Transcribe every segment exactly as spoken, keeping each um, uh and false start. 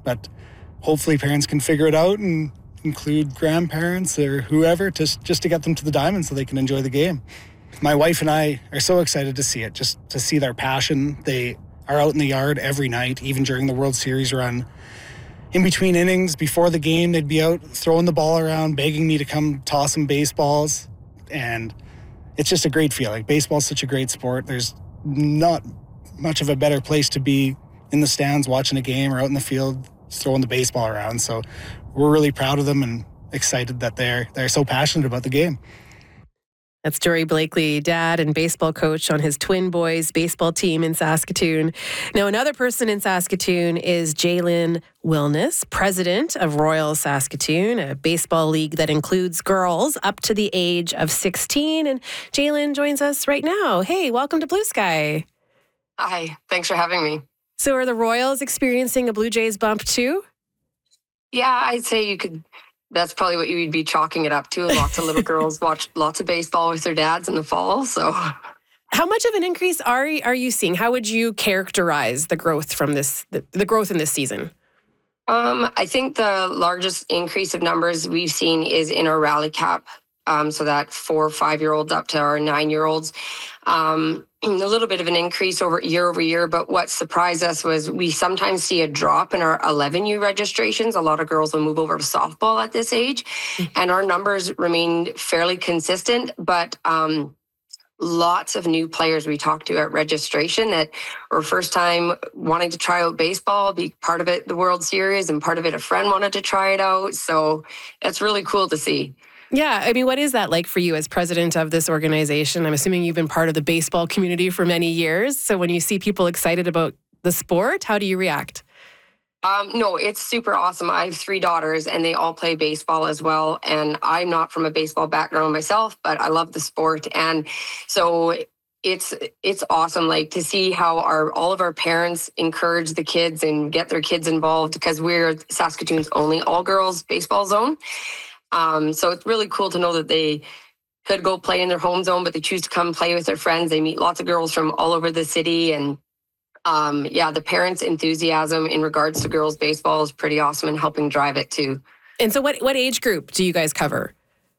but hopefully parents can figure it out and include grandparents or whoever to, just to get them to the diamond so they can enjoy the game. My wife and I are so excited to see it, just to see their passion. They are out in the yard every night, even during the World Series run. In between innings, before the game, they'd be out throwing the ball around, begging me to come toss them baseballs. And it's just a great feeling. Baseball's such a great sport. There's not much of a better place to be in the stands watching a game or out in the field throwing the baseball around. So we're really proud of them and excited that they're they're so passionate about the game. That's Jory Blakely, dad and baseball coach on his twin boys baseball team in Saskatoon. Now, another person in Saskatoon is Jaylin Wilness, president of Royal Saskatoon, a baseball league that includes girls up to the age of sixteen. And Jaylin joins us right now. Hey, welcome to Blue Sky. Hi, thanks for having me. So are the Royals experiencing a Blue Jays bump too? Yeah, I'd say you could. That's probably what you'd be chalking it up to. Lots of little girls watch lots of baseball with their dads in the fall. So, how much of an increase are are you seeing? How would you characterize the growth from this the, the growth in this season? Um, I think the largest increase of numbers we've seen is in our rally cap. Um, so that four or five year olds up to our nine year olds. Um, a little bit of an increase over year over year, but what surprised us was we sometimes see a drop in our eleven U registrations. A lot of girls will move over to softball at this age, and our numbers remained fairly consistent, but um, lots of new players we talked to at registration that were first time wanting to try out baseball, be part of it, the World Series, and part of it, a friend wanted to try it out. So it's really cool to see. Yeah, I mean, what is that like for you as president of this organization? I'm assuming you've been part of the baseball community for many years. So when you see people excited about the sport, how do you react? Um, no, it's super awesome. I have three daughters and they all play baseball as well. And I'm not from a baseball background myself, but I love the sport. And so it's it's awesome, like to see how our all of our parents encourage the kids and get their kids involved, because we're Saskatoon's only all-girls baseball zone. Um, so it's really cool to know that they could go play in their home zone, but they choose to come play with their friends. They meet lots of girls from all over the city. And um, yeah, the parents' enthusiasm in regards to girls baseball is pretty awesome and helping drive it too. And so what, what age group do you guys cover?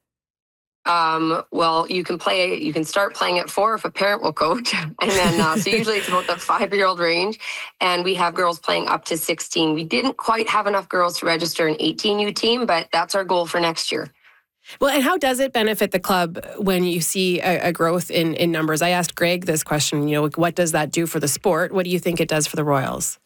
Um, well, you can play, you can start playing at four if a parent will coach. And then, uh, so usually it's about the five-year-old range. And we have girls playing up to sixteen. We didn't quite have enough girls to register an eighteen U team, but that's our goal for next year. Well, and how does it benefit the club when you see a, a growth in, in numbers? I asked Greg this question, you know, what does that do for the sport? What do you think it does for the Royals?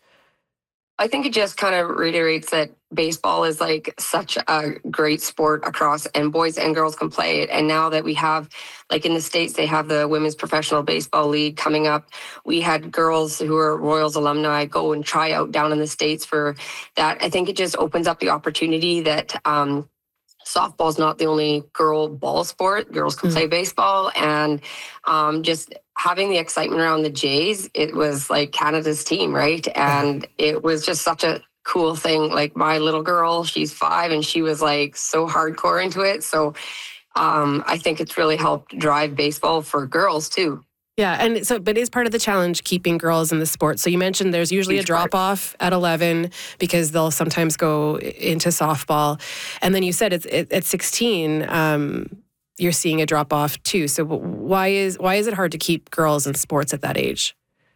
I think it just kind of reiterates that baseball is like such a great sport across, and boys and girls can play it. And now that we have, like in the States, they have the Women's Professional Baseball League coming up. We had girls who are Royals alumni go and try out down in the States for that. I think it just opens up the opportunity that um, softball is not the only girl ball sport. Girls can mm-hmm. play baseball, and um, just having the excitement around the Jays, it was like Canada's team, right? And it was just such a cool thing. Like my little girl, she's five, and she was like so hardcore into it. So um, I think it's really helped drive baseball for girls too. Yeah, and so, but is part of the challenge keeping girls in the sport. So you mentioned there's usually Huge a drop off at eleven because they'll sometimes go into softball, and then you said it's it, at sixteen. Um, you're seeing a drop off too. So why is why is it hard to keep girls in sports at that age?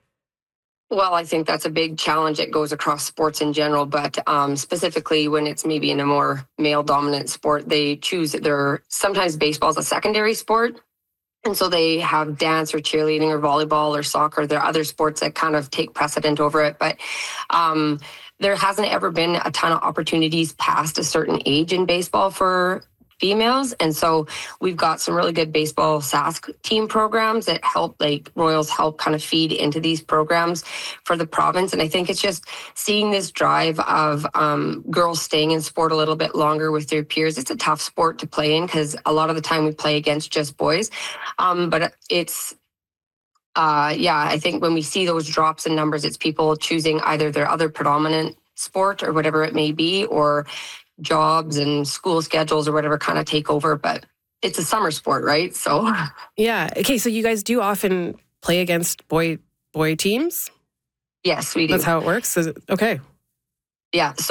Well, I think that's a big challenge that goes across sports in general, but um, specifically when it's maybe in a more male-dominant sport, they choose their sometimes baseball is a secondary sport. And so they have dance or cheerleading or volleyball or soccer. There are other sports that kind of take precedent over it. But um, there hasn't ever been a ton of opportunities past a certain age in baseball for females. And so we've got some really good baseball Sask team programs that help, like Royals help kind of feed into these programs for the province. And I think it's just seeing this drive of um, girls staying in sport a little bit longer with their peers. It's a tough sport to play in because a lot of the time we play against just boys. Um, but it's, uh, yeah, I think when we see those drops in numbers, it's people choosing either their other predominant sport or whatever it may be, or jobs and school schedules or whatever kind of take over, but it's a summer sport, right? So yeah. Okay, so you guys do often play against boy boy teams? Yes, we do. That's how it works? Is it, okay. Yeah. So